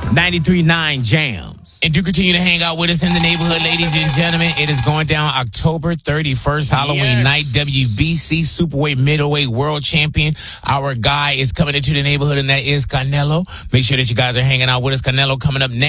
93.9 Jams. And do continue to hang out with us in the neighborhood, ladies and gentlemen. It is going down October 31st, Halloween night, WBC Superweight Middleweight World Champion. Our guy is coming into the neighborhood, and that is Canelo. Make sure that you guys are hanging out with us. Canelo coming up next.